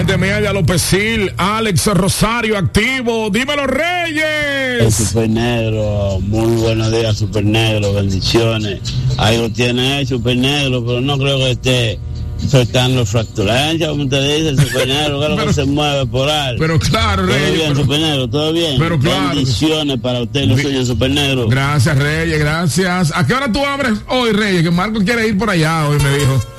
gente mía de Alopecil, Alex Rosario, activo. Dímelo, Reyes. El Super Negro, muy buenos días, Super Negro, bendiciones. Ahí lo tiene el Super Negro, pero no creo que esté soltando fracturancia, como te dice el Super Negro, que es lo que se mueve por ahí. Pero claro, Reyes. Todo bien, Super Negro, todo bien. Pero claro. Bendiciones para usted y los suyos, Super Negro. Gracias, Reyes, gracias. ¿A qué hora tú abres hoy, Reyes? Que Marco quiere ir por allá hoy, me dijo.